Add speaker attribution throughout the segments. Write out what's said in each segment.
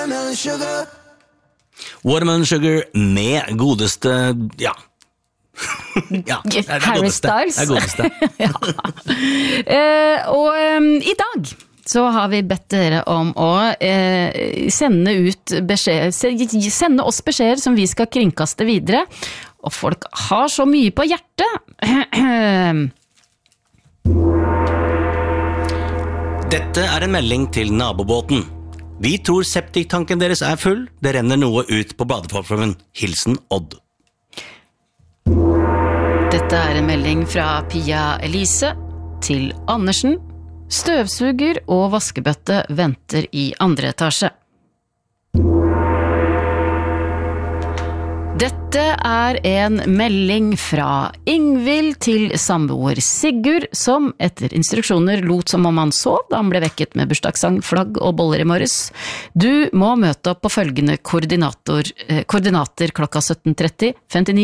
Speaker 1: Watermelon sugar.
Speaker 2: Watermelon Sugar med godeste, ja. Ja, det
Speaker 3: Harry Styles.
Speaker 2: Det godeste.
Speaker 3: Ja. I dag så har vi bedt dere om å sende ut beskjed, sende oss beskjeder som vi skal kringkaste videre, og folk har så mye på hjertet.
Speaker 2: Dette en melding til nabobåten. Vi tror septiktanken deres full, det renner noe ut på badeplattformen. Hilsen Odd.
Speaker 3: Dette en melding fra Pia Elise til Andersen. Støvsuger og vaskebøtte venter i andre etasje. Dette en melding fra Ingvild til samboer Sigurd, som etter instruksjoner lot som om han sov da han ble vekket med bursdagssang, flagg og boller i morges. Du må møte opp på følgende koordinater klokka 17.30,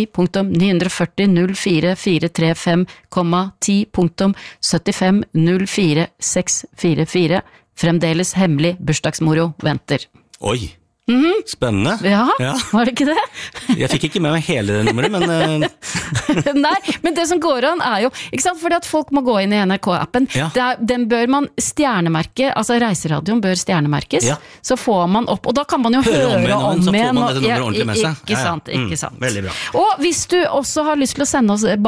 Speaker 3: 59.940.04.10.75.04.644. Fremdeles hemmelig bursdagsmoro venter.
Speaker 2: Oi, spennende.
Speaker 3: Ja, var det ikke det?
Speaker 2: Jeg fikk ikke med meg hele det nummeret, men...
Speaker 3: Nei, men det som går an jo, ikke sant, fordi at folk må gå inn i NRK-appen,
Speaker 2: Ja.
Speaker 3: Den bør man stjernemerke, altså reiseradioen bør stjernemerkes,
Speaker 2: Ja.
Speaker 3: Så får man opp, og da kan man jo høre om igjen.
Speaker 2: Så får man dette nummeret ordentlig med seg.
Speaker 3: Ikke sant, ikke sant.
Speaker 2: Veldig bra.
Speaker 3: Og hvis du også har lyst til å sende oss